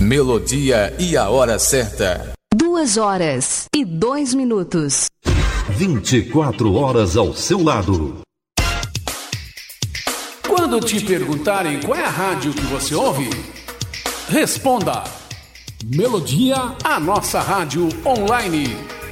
Melodia e a hora certa. 2h02. 24 horas ao seu lado. Quando te perguntarem qual é a rádio que você ouve, responda: Melodia, a nossa rádio online.